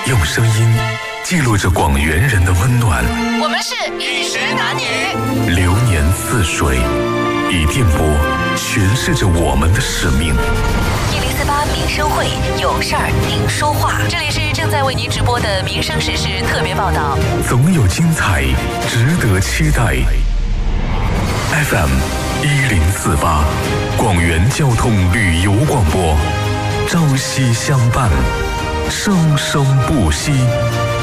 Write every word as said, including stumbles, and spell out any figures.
用声音记录着广元人的温暖。 我们是饮食男女， 流年似水，以电波诠释着我们的使命。 一零四八民生会，有事儿您说话。这里是正在为您直播的民生时事特别报道， 总有精彩，值得期待。F M 一零四八，广元交通旅游广播，朝夕相伴，生生不息。